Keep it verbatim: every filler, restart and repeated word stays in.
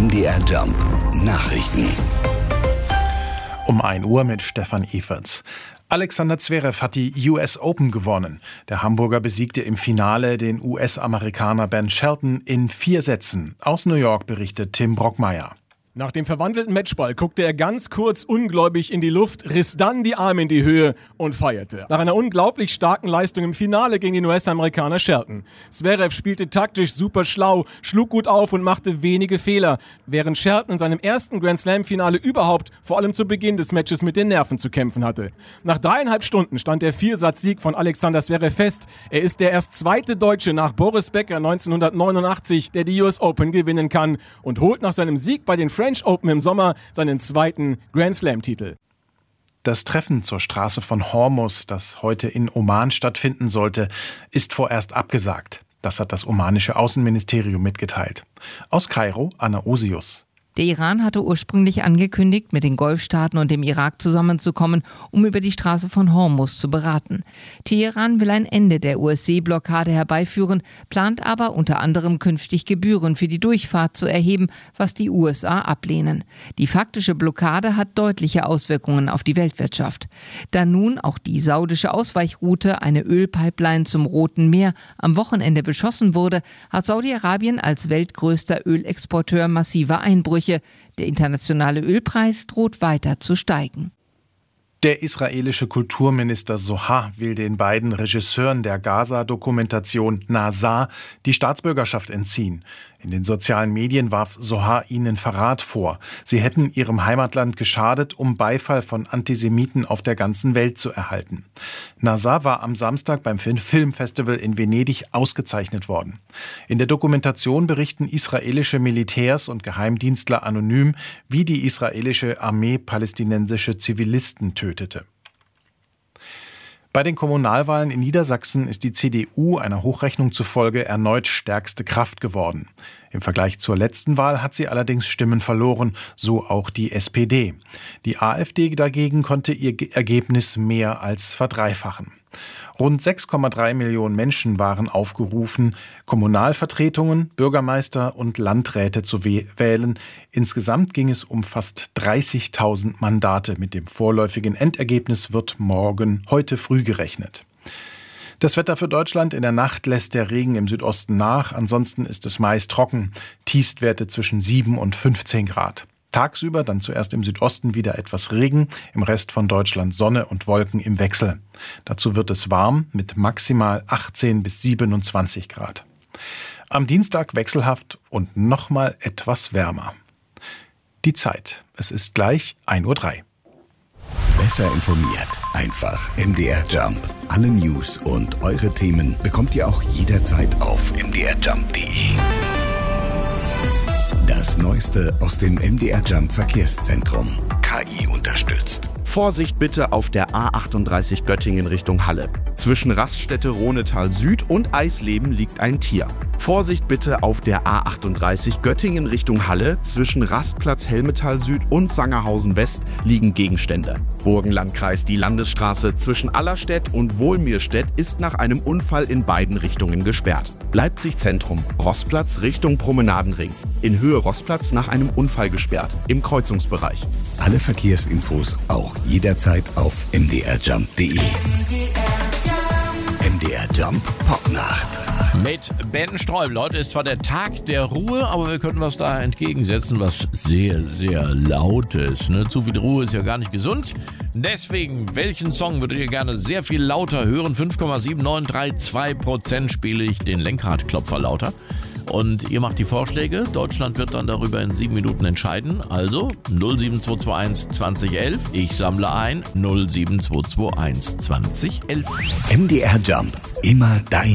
M D R Jump Nachrichten. Um ein Uhr mit Stefan Everts. Alexander Zverev hat die U S Open gewonnen. Der Hamburger besiegte im Finale den U S-Amerikaner Ben Shelton in vier Sätzen. Aus New York berichtet Tim Brockmeier. Nach dem verwandelten Matchball guckte er ganz kurz ungläubig in die Luft, riss dann die Arme in die Höhe und feierte. Nach einer unglaublich starken Leistung im Finale gegen den U S-Amerikaner Shelton. Zverev spielte taktisch super schlau, schlug gut auf und machte wenige Fehler, während Shelton in seinem ersten Grand-Slam-Finale überhaupt vor allem zu Beginn des Matches mit den Nerven zu kämpfen hatte. Nach dreieinhalb Stunden stand der Viersatzsieg von Alexander Zverev fest. Er ist der erst zweite Deutsche nach Boris Becker neunzehnhundertneunundachtzig, der die U S Open gewinnen kann und holt nach seinem Sieg bei den French Open im Sommer seinen zweiten Grand-Slam-Titel. Das Treffen zur Straße von Hormuz, das heute in Oman stattfinden sollte, ist vorerst abgesagt. Das hat das omanische Außenministerium mitgeteilt. Aus Kairo, Anna Osius. Der Iran hatte ursprünglich angekündigt, mit den Golfstaaten und dem Irak zusammenzukommen, um über die Straße von Hormuz zu beraten. Teheran will ein Ende der U S-Seeblockade herbeiführen, plant aber unter anderem künftig Gebühren für die Durchfahrt zu erheben, was die U S A ablehnen. Die faktische Blockade hat deutliche Auswirkungen auf die Weltwirtschaft. Da nun auch die saudische Ausweichroute, eine Ölpipeline zum Roten Meer, am Wochenende beschossen wurde, hat Saudi-Arabien als weltgrößter Ölexporteur massive Einbrüche. Der internationale Ölpreis droht weiter zu steigen. Der israelische Kulturminister Zohar will den beiden Regisseuren der Gaza-Dokumentation Nazar die Staatsbürgerschaft entziehen. In den sozialen Medien warf Zohar ihnen Verrat vor. Sie hätten ihrem Heimatland geschadet, um Beifall von Antisemiten auf der ganzen Welt zu erhalten. Nazar war am Samstag beim Filmfestival in Venedig ausgezeichnet worden. In der Dokumentation berichten israelische Militärs und Geheimdienstler anonym, wie die israelische Armee palästinensische Zivilisten tötete. Bei den Kommunalwahlen in Niedersachsen ist die C D U einer Hochrechnung zufolge erneut stärkste Kraft geworden. Im Vergleich zur letzten Wahl hat sie allerdings Stimmen verloren, so auch die S P D. Die AfD dagegen konnte ihr Ergebnis mehr als verdreifachen. Rund sechs Komma drei Millionen Menschen waren aufgerufen, Kommunalvertretungen, Bürgermeister und Landräte zu wählen. Insgesamt ging es um fast dreißigtausend Mandate. Mit dem vorläufigen Endergebnis wird morgen, heute früh gerechnet. Das Wetter für Deutschland: In der Nacht lässt der Regen im Südosten nach. Ansonsten ist es meist trocken. Tiefstwerte zwischen sieben und fünfzehn Grad. Tagsüber dann zuerst im Südosten wieder etwas Regen, im Rest von Deutschland Sonne und Wolken im Wechsel. Dazu wird es warm mit maximal achtzehn bis siebenundzwanzig Grad. Am Dienstag wechselhaft und nochmal etwas wärmer. Die Zeit: Es ist gleich ein Uhr drei. Besser informiert, einfach M D R Jump. Alle News und eure Themen bekommt ihr auch jederzeit auf m d r jump punkt d e. Das Neueste aus dem M D R Jump Verkehrszentrum. K I unterstützt. Vorsicht bitte auf der A achtunddreißig Göttingen Richtung Halle. Zwischen Raststätte Rohnetal Süd und Eisleben liegt ein Tier. Vorsicht bitte auf der A achtunddreißig Göttingen Richtung Halle. Zwischen Rastplatz Helmetal Süd und Sangerhausen West liegen Gegenstände. Burgenlandkreis, die Landesstraße zwischen Allerstedt und Wohlmirstedt ist nach einem Unfall in beiden Richtungen gesperrt. Leipzig Zentrum, Rossplatz Richtung Promenadenring. In Höhe Rossplatz nach einem Unfall gesperrt, im Kreuzungsbereich. Alle Verkehrsinfos auch jederzeit auf m d r jump punkt d e. M D R Jump Popnacht. Mit Ben Sträubel. Heute ist zwar der Tag der Ruhe, aber wir können was da entgegensetzen, was sehr, sehr laut ist. Ne? Zu viel Ruhe ist ja gar nicht gesund. Deswegen, welchen Song würdet ihr gerne sehr viel lauter hören? fünf Komma sieben neun drei zwei Prozent spiele ich den Lenkradklopfer lauter. Und ihr macht die Vorschläge. Deutschland wird dann darüber in sieben Minuten entscheiden. Also null sieben zwei zwei eins zwanzig elf. Ich sammle ein null sieben zwei zwei eins zwanzig elf. M D R Jump. Immer dein